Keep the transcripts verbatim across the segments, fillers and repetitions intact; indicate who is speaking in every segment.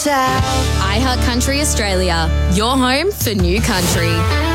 Speaker 1: shout.
Speaker 2: iHeart Country Australia, your home for new country.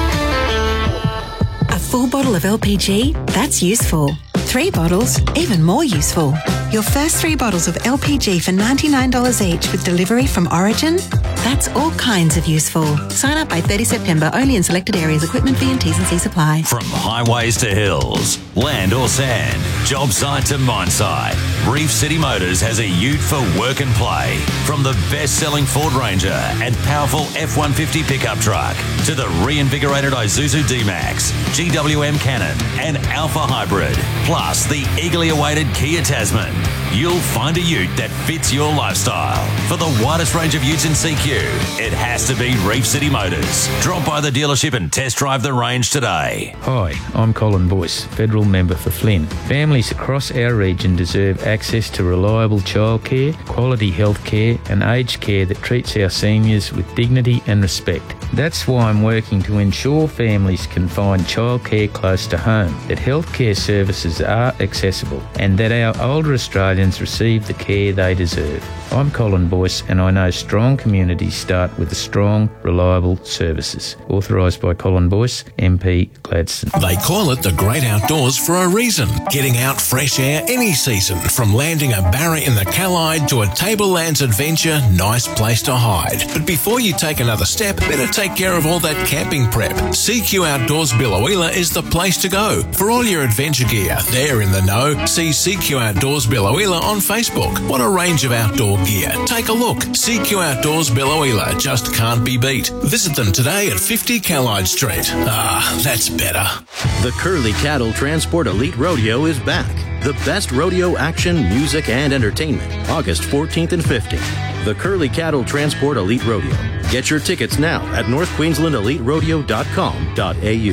Speaker 3: A full bottle of L P G? That's useful. Three bottles? Even more useful. Your first three bottles of L P G for ninety-nine dollars each with delivery from Origin? That's all kinds of useful. Sign up by thirtieth September, only in selected areas. Equipment fee and T's and C's apply.
Speaker 4: From highways to hills, land or sand, job site to mine site, Reef City Motors has a ute for work and play. From the best-selling Ford Ranger and powerful F one fifty pickup truck to the reinvigorated Isuzu D-Max, G W M Cannon and Alpha Hybrid, plus the eagerly awaited Kia Tasman. You'll find a ute that fits your lifestyle. For the widest range of utes in C Q, it has to be Reef City Motors. Drop by the dealership and test drive the range today.
Speaker 5: Hi, I'm Colin Boyce, Federal Member for Flynn. Families across our region deserve access to reliable childcare, quality health care and aged care that treats our seniors with dignity and respect. That's why I'm working to ensure families can find childcare close to home, that healthcare services are accessible and that our older Australians receive the care they deserve. I'm Colin Boyce and I know strong communities start with strong, reliable services. Authorised by Colin Boyce, M P Gladstone.
Speaker 6: They call it the great outdoors for a reason. Getting out fresh air any season, from landing a barra in the Callide to a Tablelands adventure, nice place to hide. But before you take another step, better take care of all that camping prep. C Q Outdoors Billowheeler is the place to go. For all your adventure gear, they're in the know. See C Q Outdoors Billowheeler on Facebook. What a range of outdoor gear. Take a look. C Q Outdoors Billowheeler just can't be beat. Visit them today at fifty Callide Street. Ah, that's better.
Speaker 7: The Curly Cattle Transport Elite Rodeo is back. The best rodeo action, music, and entertainment. August fourteenth and fifteenth. The Curly Cattle Transport Elite Rodeo. Get your tickets now at north queensland elite rodeo dot com dot a u.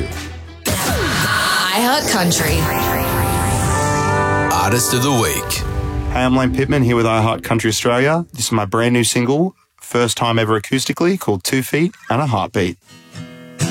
Speaker 2: iHeart Country.
Speaker 8: Artist of the Week.
Speaker 9: Hey, I'm Lane Pittman here with iHeart Country Australia. This is my brand new single, first time ever acoustically, called Two Feet and a Heartbeat.